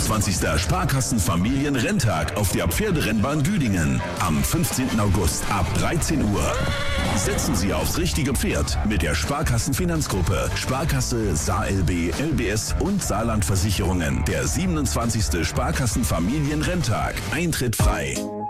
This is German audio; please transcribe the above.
27. Sparkassenfamilienrenntag auf der Pferderennbahn Düdingen am 15. August ab 13 Uhr. Setzen Sie aufs richtige Pferd mit der Sparkassenfinanzgruppe, Sparkasse, SaLB, LBS und Saarlandversicherungen. Der 27. Sparkassenfamilienrenntag. Eintritt frei.